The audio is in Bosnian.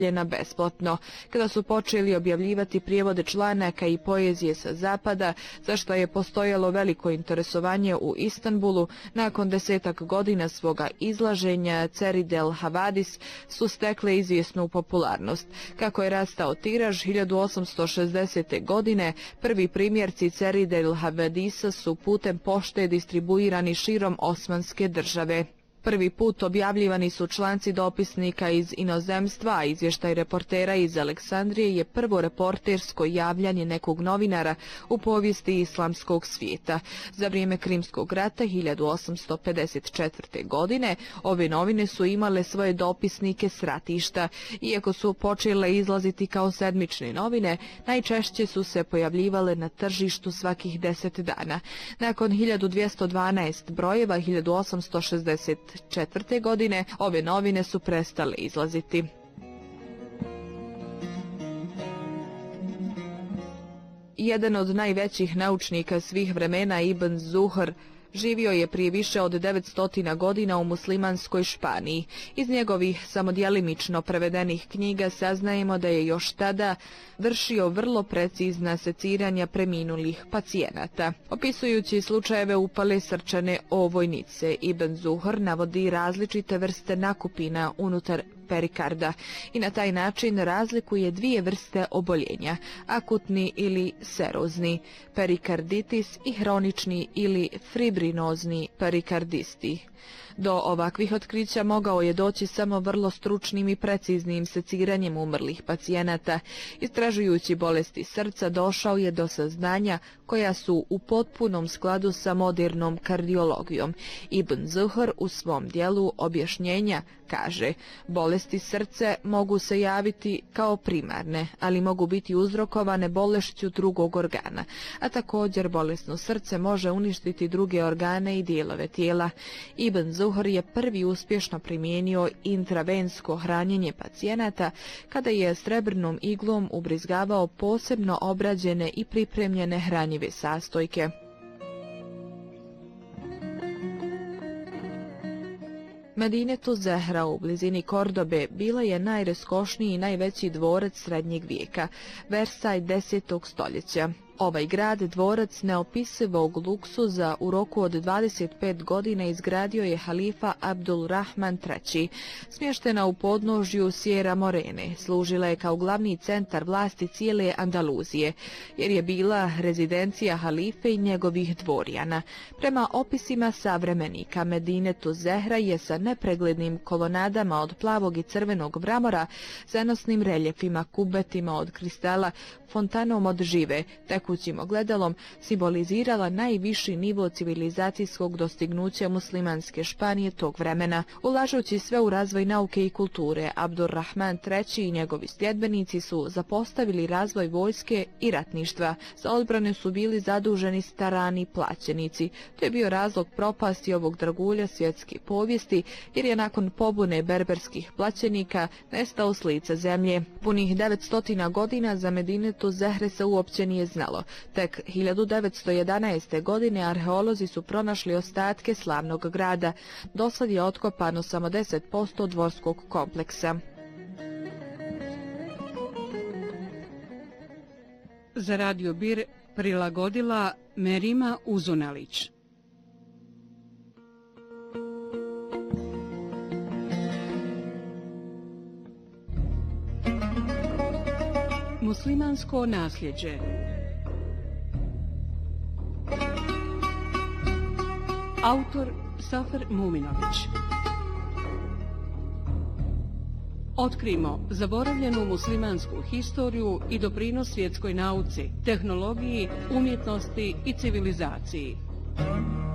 besplatno. Kada su počeli objavljivati prijevode članaka i poezije sa zapada, za što je postojalo veliko interesovanje u Istanbulu, nakon 10 godina svoga izlaženja Cerid el Havadis su stekle izvjesnu popularnost. Kako je rastao tiraž, 1860. godine prvi primjerci Cerid el Havadisa su putem pošte distribuirani širom Osmanske države. Prvi put objavljivani su članci dopisnika iz inozemstva, a izvještaj reportera iz Aleksandrije je prvo reportersko javljanje nekog novinara u povijesti islamskog svijeta. Za vrijeme Krimskog rata 1854. godine ove novine su imale svoje dopisnike s ratišta. Iako su počele izlaziti kao sedmične novine, najčešće su se pojavljivale na tržištu svakih 10 dana. Nakon 1212 brojeva 1864. godine ove novine su prestale izlaziti. Jedan od najvećih naučnika svih vremena, Ibn Zuhr, živio je prije više od 900 godina u muslimanskoj Španiji. Iz njegovih samo djelimično prevedenih knjiga saznajemo da je još tada vršio vrlo precizna seciranja preminulih pacijenata. Opisujući slučajeve upale srčane ovojnice, Ibn Zuhr navodi različite vrste nakupina unutar perikarda i na taj način razlikuje dvije vrste oboljenja, akutni ili serozni perikarditis i hronični ili fibrinozni perikardisti. Do ovakvih otkrića mogao je doći samo vrlo stručnim i preciznim seciranjem umrlih pacijenata. Istražujući bolesti srca došao je do saznanja koja su u potpunom skladu sa modernom kardiologijom. Ibn Zuhr u svom dijelu objašnjenja kaže: bolesti srce mogu se javiti kao primarne, ali mogu biti uzrokovane bolešću drugog organa, a također bolesno srce može uništiti druge organe i dijelove tijela. Ibn Zuhr je prvi uspješno primijenio intravensko hranjenje pacijenata kada je srebrnom iglom ubrizgavao posebno obrađene i pripremljene hranjive sastojke. Medinetu Zehra u blizini Kordobe bila je najraskošniji i najveći dvorac srednjeg vijeka, Versaj 10. stoljeća. Ovaj grad, dvorac neopisivog luksuza, u roku od 25 godina izgradio je halifa Abdul Rahman III. Smještena u podnožju Sierra Morene, služila je kao glavni centar vlasti cijele Andaluzije, jer je bila rezidencija halife i njegovih dvorjana. Prema opisima savremenika, Medinetu Zehra je sa nepreglednim kolonadama od plavog i crvenog mramora, zanosnim reljefima, kubetima od kristala, fontanom od žive, tekućim ogledalom, simbolizirala najviši nivo civilizacijskog dostignuća muslimanske Španije tog vremena. Ulažući sve u razvoj nauke i kulture, Abdurrahman III i njegovi sljedbenici su zapostavili razvoj vojske i ratništva. Za odbrane su bili zaduženi starani plaćenici. To je bio razlog propasti ovog dragulja svjetske povijesti, jer je nakon pobune berberskih plaćenika nestao s lica zemlje. Punih 900 godina za Medinetu Zehre se uopće nije znalo. Tek 1911. godine arheolozi su pronašli ostatke slavnog grada. Dosad je otkopano samo 10% dvorskog kompleksa. Za Radio Bir prilagodila Merima Uzunalić. Muslimansko nasljeđe. Autor Safer Muminović. Otkrijmo zaboravljenu muslimansku historiju i doprinos svjetskoj nauci, tehnologiji, umjetnosti i civilizaciji.